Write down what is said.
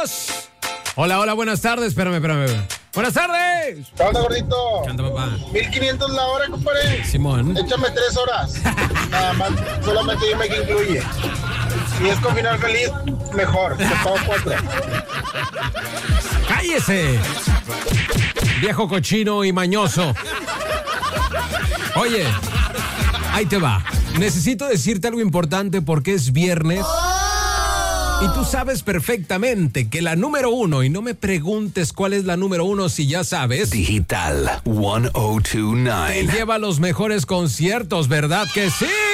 tenemos. Hola, buenas tardes. Espérame. Buenas tardes. ¿Qué onda, gordito? ¿Qué onda, papá? 1500 la hora, compadre. Simón. Échame 3 horas. Nada más, solamente dime qué incluye. Si es con final feliz, mejor. Te pago 4. ¡Cállese! Viejo cochino y mañoso. Oye, ahí te va. Necesito decirte algo importante porque es viernes. Y tú sabes perfectamente que la número 1, y no me preguntes cuál es la número 1 si ya sabes. Digital 1029. Te lleva a los mejores conciertos, ¿verdad que sí?